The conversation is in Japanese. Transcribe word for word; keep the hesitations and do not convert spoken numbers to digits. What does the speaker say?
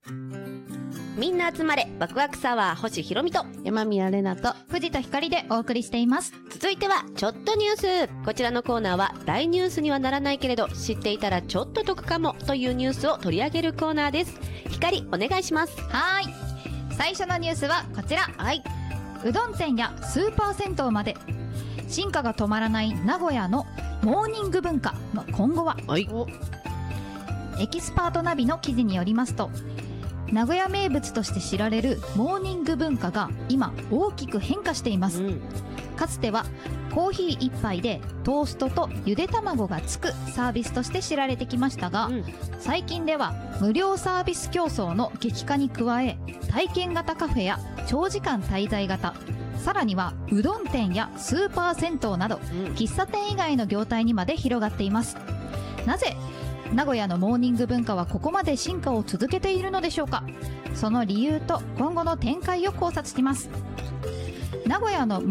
みんな集まれワクワクサワー星ひろみと山宮れなと藤田ひかりでお送りしています。 続いてはちょっとニュース。こちらのコーナーは大ニュースにはならないけれど知っていたらちょっと得かもというニュースを取り上げるコーナーです。ひかりお願いします。 はーい、最初のニュースはこちら。はい、うどん店やスーパー銭湯まで進化が止まらない名古屋のモーニング文化の今後は。 はい、 エキスパートナビの記事によりますと、名古屋名物として知られるモーニング文化が今大きく変化しています、うん、かつてはコーヒー一杯でトーストとゆで卵がつくサービスとして知られてきましたが、うん、最近では無料サービス競争の激化に加え、体験型カフェや長時間滞在型、さらにはうどん店やスーパー銭湯など、うん、喫茶店以外の業態にまで広がっています。なぜ名古屋のモーニング文化はここまで進化を続けているのでしょうか。その理由と今後の展開を考察します。名古屋の